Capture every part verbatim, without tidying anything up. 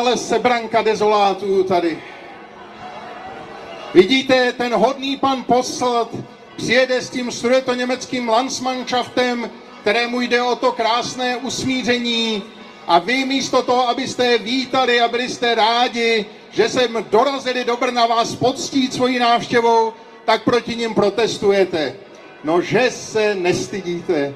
ale sebranka dezolátů tady. Vidíte, ten hodný pan Posselt přijede s tím sudetoněmeckým Landsmannschaftem, kterému jde o to krásné usmíření, a vy místo toho, abyste je vítali a byli jste rádi, že sem dorazili do Brna vás poctít svojí návštěvou, tak proti nim protestujete. No, že se nestydíte.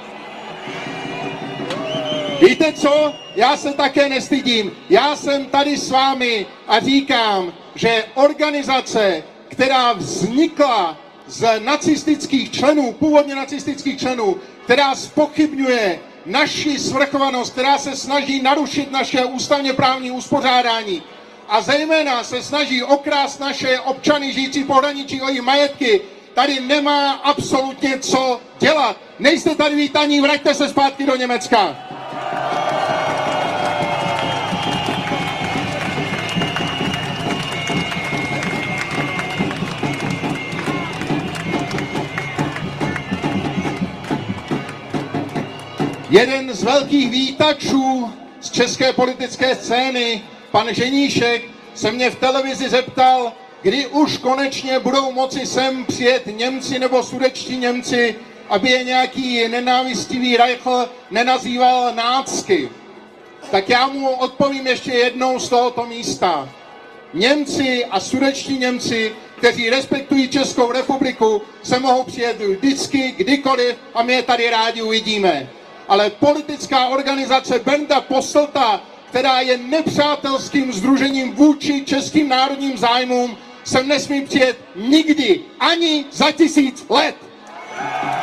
Víte co? Já se také nestydím. Já jsem tady s vámi a říkám, že organizace, která vznikla z nacistických členů, původně nacistických členů, která zpochybňuje naši svrchovanost, která se snaží narušit naše ústavně právní uspořádání a zejména se snaží okrást naše občany žijící v pohraničí o jejich majetky, tady nemá absolutně co dělat. Nejste tady vítaní, vraťte se zpátky do Německa. Jeden z velkých vítačů z české politické scény, pan Ženíšek, se mě v televizi zeptal, kdy už konečně budou moci sem přijet Němci nebo sudetští Němci, aby je nějaký nenávistivý Reichl nenazýval nácky. Tak já mu odpovím ještě jednou z tohoto místa. Němci a sudetští Němci, kteří respektují Českou republiku, se mohou přijet vždycky, kdykoliv a my je tady rádi uvidíme. Ale politická organizace Bernda Possellta, která je nepřátelským sdružením vůči českým národním zájmům, sem nesmí přijet nikdy, ani za tisíc let.